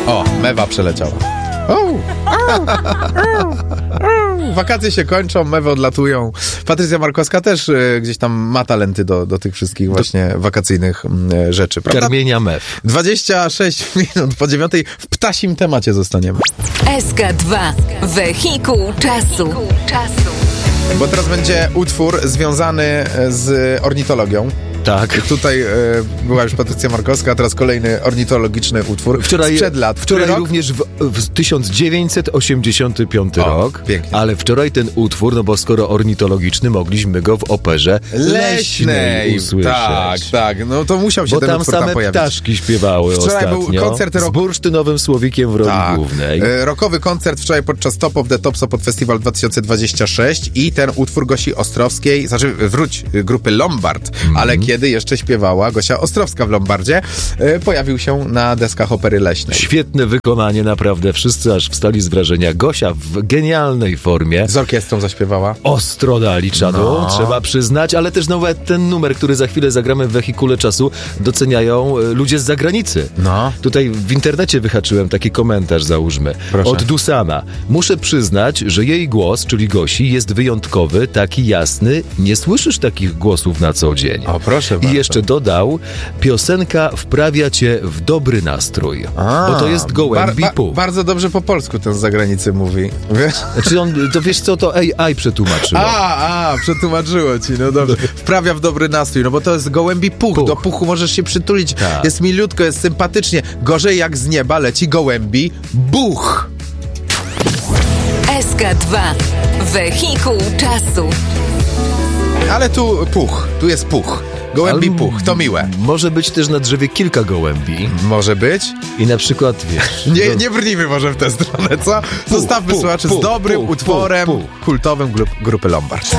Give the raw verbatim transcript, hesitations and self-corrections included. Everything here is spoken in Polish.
O, mewa przeleciała. O. Wakacje się kończą, mewy odlatują. Patrycja Markowska też y, gdzieś tam ma talenty do, do tych wszystkich właśnie do... wakacyjnych y, rzeczy, prawda? Karmienia mew. dwadzieścia sześć minut po dziewiątej w ptasim temacie zostaniemy. S K dwa. Wehikuł czasu. Bo teraz będzie utwór związany z ornitologią. Tak. Tutaj e, była już Patrycja Markowska, a teraz kolejny ornitologiczny utwór. Wczoraj, sprzed lat. Wczoraj rok? również w, w tysiąc dziewięćset osiemdziesiąty piąty O, rok. Pięknie. Ale wczoraj ten utwór, no bo skoro ornitologiczny, mogliśmy go w operze leśnej, leśnej usłyszeć. Tak, tak. No to musiał się bo ten tam utwór same tam pojawić. ptaszki śpiewały wczoraj ostatnio. był koncert z rok... bursztynowym słowikiem w roli tak. głównej. E, Rockowy koncert wczoraj podczas Top of the Tops pod Festiwal dwa tysiące dwudziesty szósty i ten utwór Gosi Ostrowskiej, znaczy wróć, grupy Lombard, mm. ale kiedy jeszcze śpiewała Gosia Ostrowska w Lombardzie, e, pojawił się na deskach Opery Leśnej. Świetne wykonanie, naprawdę. Wszyscy aż wstali z wrażenia. Gosia w genialnej formie. Z orkiestrą zaśpiewała. Ostro dali czadu, no. Trzeba przyznać, ale też nawet ten numer, który za chwilę zagramy w Wehikule Czasu, doceniają ludzie z zagranicy. No. Tutaj w internecie wyhaczyłem taki komentarz, załóżmy. Proszę. Od Dusana. Muszę przyznać, że jej głos, czyli Gosi, jest wyjątkowy, taki jasny. Nie słyszysz takich głosów na co dzień. O, proszę bardzo. I jeszcze dodał, piosenka wprawia cię w dobry nastrój. A, bo to jest gołębi bar, ba, puch. Bardzo dobrze po polsku ten z zagranicy mówi. Wiesz? Znaczy on, to wiesz co, to A I przetłumaczyło. A, a, przetłumaczyło ci, no dobrze. Wprawia w dobry nastrój, no bo to jest gołębi puch. puch. Do puchu możesz się przytulić, tak. Jest milutko, jest sympatycznie. Gorzej jak z nieba leci gołębi buch. S K dwa. Wehikuł czasu. Ale tu puch, tu jest puch. Gołębi Ale puch, to miłe. Może być też na drzewie kilka gołębi. Może być. I na przykład, wiesz... Nie, nie brnijmy może w tę stronę, co? Zostawmy słuchaczy z dobrym puch, utworem puch, puch. kultowym grup, grupy Lombard.